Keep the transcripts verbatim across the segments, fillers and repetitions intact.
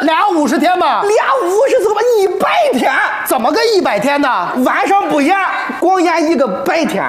俩五十天吧？ 俩五十怎么一百天？ 怎么个一百天呢？ 晚上不演，光演一个白天。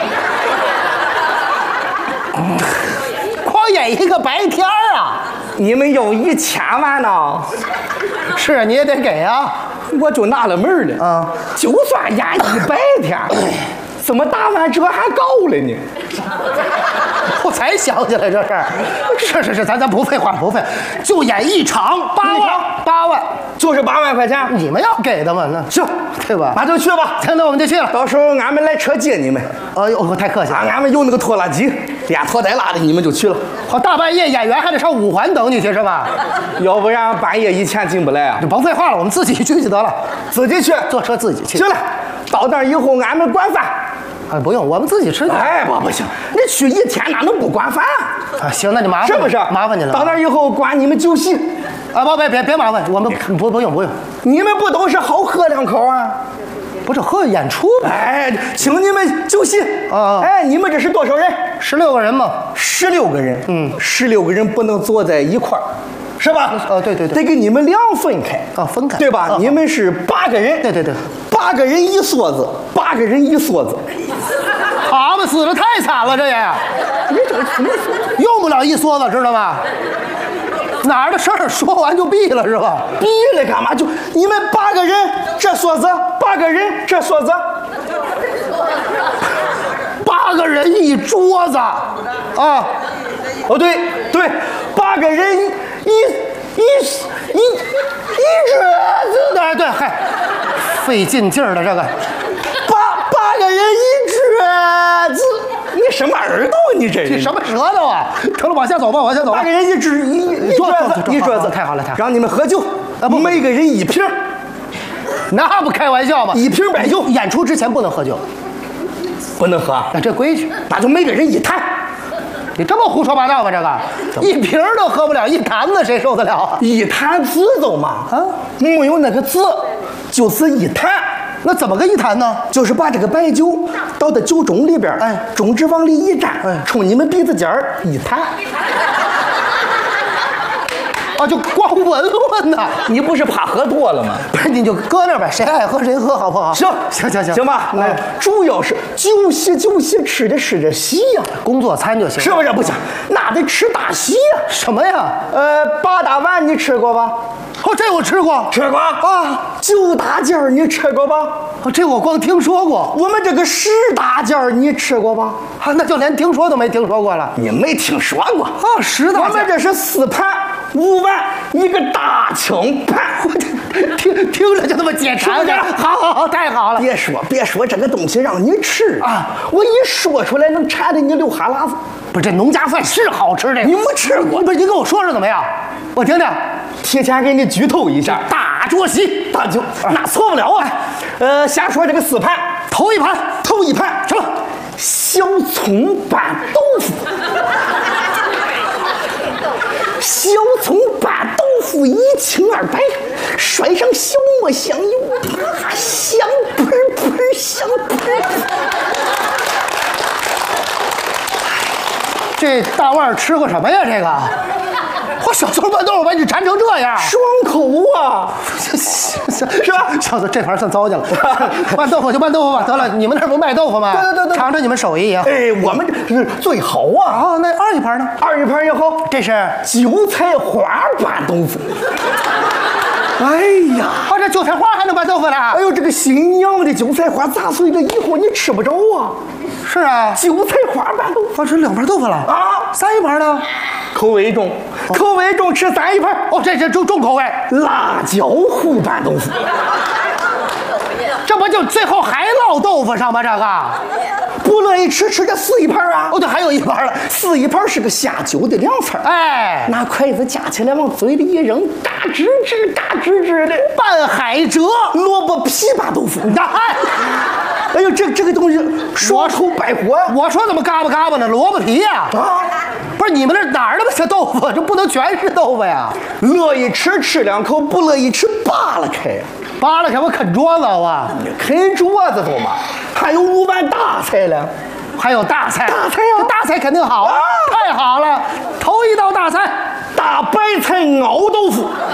光演一个白天啊！ 你们要一千万呢？ 是啊，你也得给啊！ 我就纳了闷了啊！ 就算演一百天，怎么打完折还高了呢？ 我才想起来这事儿。是是是，咱咱不废话不废，就演一场八万八万， 就是八万块钱， 你们要给的嘛？那行， 对吧？ 那就去吧。 那我们就去了， 到时候俺们来车接你们。 哎呦，太客气了， 俺们有那个拖拉机，连拖带拉的，你们就去了。 好，大半夜演员还得上五环等你去是吧？ 要不然半夜以前进不来啊。 就甭废话了，我们自己去就得了， 自己去， 坐车自己去。 行了，到那儿以后俺们管饭。 啊，不用，我们自己吃去。 哎，不不行，你去一天哪能不管饭啊？行，那就麻烦， 是不是？ 麻烦你了。 到那儿以后管你们酒席。 啊，不别别别麻烦，我们不不用不用。 你们不都是好喝两口啊？ 不是喝演出吗？ 哎，请你们酒席啊！ 哎，你们这是多少人？ 十六个人嘛。 十六个人，嗯，十六个人不能坐在一块儿。是吧？ 呃，对对对， 得给你们俩分开啊，分开， 对吧？你们是八个人， 对对对， 八个人一梭子，八个人一梭子。 他们死的太惨了，这也，你这用不了一梭子，知道吗？哪儿的事儿说完就毙了是吧？ 毙了干嘛？就你们八个人这梭子，八个人这梭子， 八个人一桌子啊！ 哦，对对，八个人一一一一桌子， 对对，嗨，费劲劲儿的这个， 八八个人一桌子，你什么耳朵？你这你什么舌头啊？成了，往下走吧，往下走吧。 八个人一桌一一桌子，一桌子， 太好了，太好了。 让你们喝酒，每个人一瓶， 那不开玩笑吗？ 一瓶白酒， 演出之前不能喝酒， 不能喝， 那这规矩， 那就每个人一坛。 你这么胡说八道吗？这个一瓶都喝不了，一坛子谁受得了啊？ 一坛子都嘛啊， 没有那个字，就是一坛。 那怎么个一坛呢？ 就是把这个白酒倒到酒盅里边，哎，盅纸往里一蘸，哎，冲你们鼻子尖儿一弹。 啊，就光闻闻呐！ 你不是怕喝多了吗？ 不是，你就搁那儿呗，谁爱喝谁喝，好不好？ 行行行行， 行吧。那主要是酒席酒席吃的是这席呀， 工作餐就行， 是不是？不行，那得吃大席呀。 什么呀？ 呃，八大碗你吃过吧？ 哦，这我吃过， 吃过啊。九大件儿你吃过吧？ 哦，这我光听说过。 我们这个十大件儿你吃过吧？ 啊，那就连听说都没听说过了。 你没听说过啊？十大件， 我们这是四盘五碗一个大青盘。 我听听着就那么解馋，好好好，太好了。 别说别说，这个东西让你吃啊，我一说出来能馋得你流哈喇子。 不是，这农家饭是好吃的， 你没吃过？ 不是，你跟我说说怎么样？我听听。 提前给你剧透一下， 大桌席大酒，那错不了啊。呃，先说这个四盘， 头一盘， 头一盘什么？小葱拌豆腐。小葱拌豆腐一清二白，甩上小磨香油，香喷喷，香喷喷。 这大腕吃过什么呀？这个，我小葱拌豆腐把你馋成这样， 爽口啊！ 是吧？小子，这盘算糟践了。拌豆腐就拌豆腐吧，得了，你们那儿不卖豆腐吗？ 对对对对， 尝尝你们手艺啊！ 哎，我们这是最好啊！ 哦，那二一盘呢？ 二一盘也好， 这是韭菜花拌豆腐。哎呀， 啊，这韭菜花还能拌豆腐呢？ 哎呦，这个新娘的韭菜花砸碎了以后你吃不着啊！ 是啊， 韭菜花拌豆腐， 啊，吃两盘豆腐了啊， 三一盘呢？ 口味重，哦、口味重吃三一盘。 哦，这这重重口味， 辣椒糊拌豆腐， 这不就最后还落豆腐上吗？这个不乐意吃吃这四一盘啊！ 哦，对，还有一盘了， 四一盘是个下酒的凉菜， 哎， 拿筷子夹起来往嘴里一扔，嘎吱吱嘎吱吱的拌海蜇萝卜皮拌豆腐。 那哎呦，这这个东西爽口败火。 我说怎么嘎巴嘎巴呢？萝卜皮呀！啊，不是你们那哪儿那么些豆腐？这不能全是豆腐呀！ 乐意吃吃两口，不乐意吃扒拉开。 扒拉开我啃桌子啊！ 你啃桌子都嘛，还有五碗大菜了， 还有大菜， 大菜呀、啊， 大菜肯定好啊！太好了，头一道大菜， 大白菜熬豆腐。